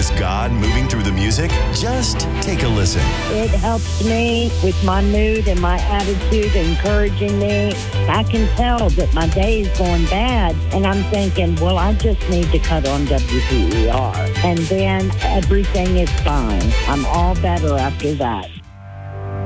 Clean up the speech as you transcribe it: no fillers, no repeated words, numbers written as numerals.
was God moving through the music? Just take a listen. It helps me with my mood and my attitude, encouraging me. I can tell that my day is going bad, and I'm thinking, well, I just need to cut on WPER. And then everything is fine. I'm all better after that.